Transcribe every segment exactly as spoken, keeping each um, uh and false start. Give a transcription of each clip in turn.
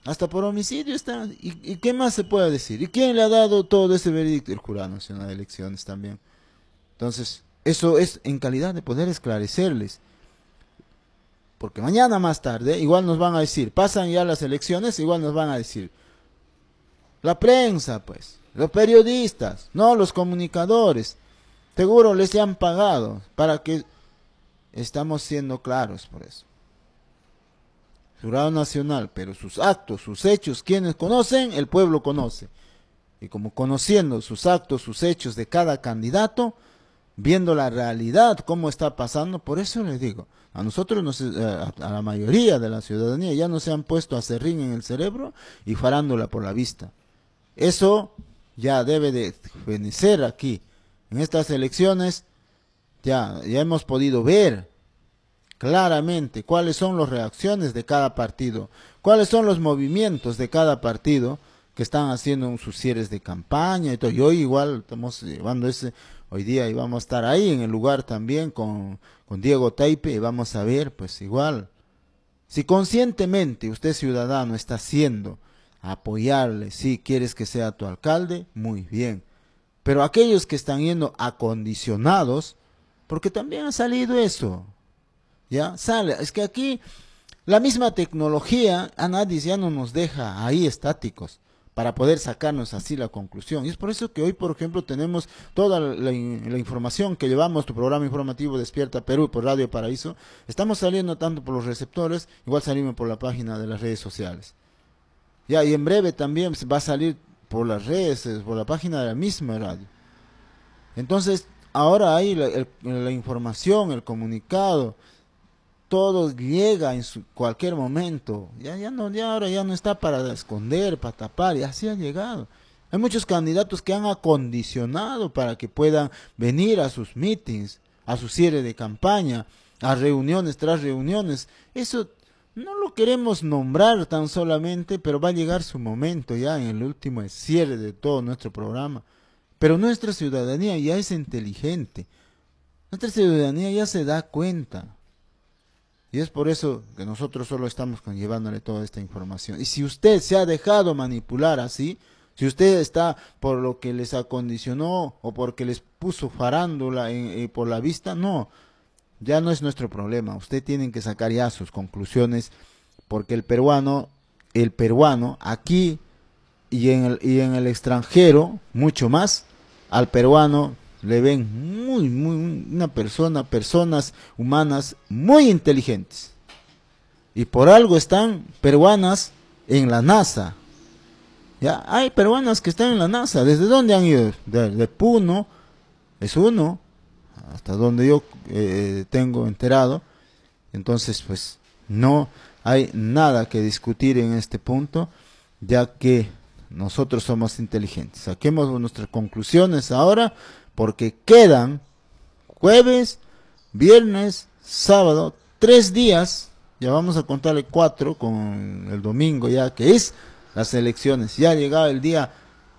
Hasta por homicidio está. ¿Y, y qué más se puede decir? ¿Y quién le ha dado todo ese veredicto? El Jurado Nacional de Elecciones también. Entonces, eso es en calidad de poder esclarecerles. Porque mañana más tarde, igual nos van a decir, pasan ya las elecciones, igual nos van a decir, la prensa, pues, los periodistas, no los comunicadores, seguro les han pagado para que estamos siendo claros por eso. Jurado Nacional, pero sus actos, sus hechos, quienes conocen, el pueblo conoce. Y como conociendo sus actos, sus hechos de cada candidato, viendo la realidad, cómo está pasando, por eso les digo, a nosotros, nos, a, a la mayoría de la ciudadanía, ya no se han puesto a serrín en el cerebro y farándula por la vista. Eso ya debe de fenecer aquí. En estas elecciones ya, ya hemos podido ver claramente cuáles son las reacciones de cada partido, cuáles son los movimientos de cada partido que están haciendo sus cierres de campaña y todo. Y hoy igual estamos llevando ese, hoy día y vamos a estar ahí en el lugar también con, con Diego Taipe y vamos a ver, pues igual, si conscientemente usted ciudadano está haciendo apoyarle, si quieres que sea tu alcalde, muy bien. Pero aquellos que están yendo acondicionados, porque también ha salido eso, ya sale, es que aquí la misma tecnología a nadie ya no nos deja ahí estáticos para poder sacarnos así la conclusión. Y es por eso que hoy, por ejemplo, tenemos toda la, la, la información que llevamos, tu programa informativo Despierta Perú por Radio Paraíso. Estamos saliendo tanto por los receptores, igual salimos por la página de las redes sociales. Ya, y en breve también va a salir por las redes, por la página de la misma radio. Entonces, ahora hay la, el, la información, el comunicado, todo llega en su, cualquier momento. Ya, ya no, ya ahora ya no está para esconder, para tapar, ya sí ha llegado. Hay muchos candidatos que han acondicionado para que puedan venir a sus meetings, a su cierre de campaña, a reuniones tras reuniones. Eso no lo queremos nombrar tan solamente, pero va a llegar su momento ya en el último cierre de todo nuestro programa. Pero nuestra ciudadanía ya es inteligente. Nuestra ciudadanía ya se da cuenta. Y es por eso que nosotros solo estamos llevándole toda esta información. Y si usted se ha dejado manipular así, si usted está por lo que les acondicionó o porque les puso farándula en, en, por la vista, no, ya no es nuestro problema. Usted tiene que sacar ya sus conclusiones, porque el peruano, el peruano aquí y en el, y en el extranjero, mucho más, al peruano le ven muy, muy, una persona, personas humanas muy inteligentes. Y por algo están peruanas en la NASA. Ya, hay peruanas que están en la NASA. ¿Desde dónde han ido? De, de Puno, es uno, hasta donde yo eh, tengo enterado. Entonces, pues, no hay nada que discutir en este punto, ya que nosotros somos inteligentes. Saquemos nuestras conclusiones ahora, porque quedan jueves, viernes, sábado, tres días, ya vamos a contarle cuatro con el domingo ya, que es las elecciones. Ya ha llegado el día,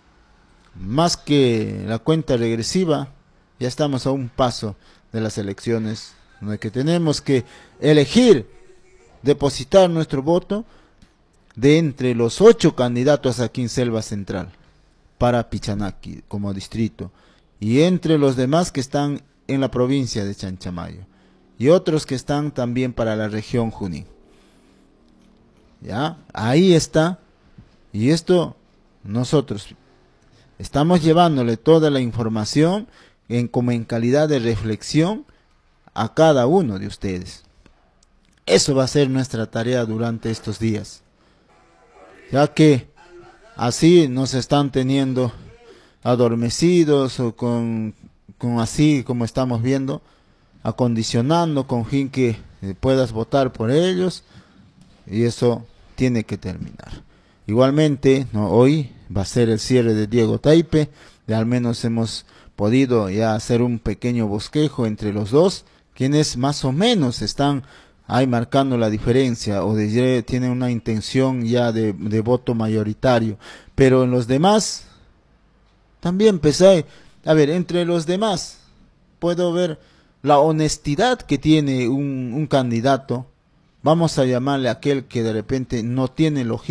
más que la cuenta regresiva, ya estamos a un paso de las elecciones, donde que tenemos que elegir, depositar nuestro voto de entre los ocho candidatos aquí en Selva Central, para Pichanaki como distrito, y entre los demás que están en la provincia de Chanchamayo, y otros que están también para la región Junín. Ya, ahí está, y esto nosotros estamos llevándole toda la información en como en calidad de reflexión a cada uno de ustedes. Eso va a ser nuestra tarea durante estos días, ya que así nos están teniendo adormecidos o con, con así como estamos viendo, acondicionando con fin que eh, puedas votar por ellos, y eso tiene que terminar. Igualmente, no, hoy va a ser el cierre de Diego Taipe, de al menos hemos podido ya hacer un pequeño bosquejo entre los dos, quienes más o menos están ahí marcando la diferencia o de, tienen una intención ya de, de voto mayoritario, pero en los demás también pensé, a ver, entre los demás puedo ver la honestidad que tiene un, un candidato, vamos a llamarle a aquel que de repente no tiene logística